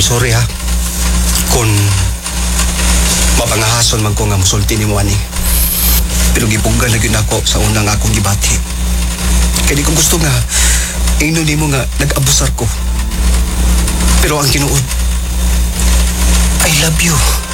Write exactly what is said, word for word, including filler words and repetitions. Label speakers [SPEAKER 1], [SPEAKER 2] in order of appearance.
[SPEAKER 1] sorry ha. Kung mapangahason man ko nga musulti ni mo ani. Pero gipugan na gyud ako sa unang akong gibati. Kaya di ko gusto nga ingno nimo nga nag-abusar ko. Pero ang tinuod, I love you.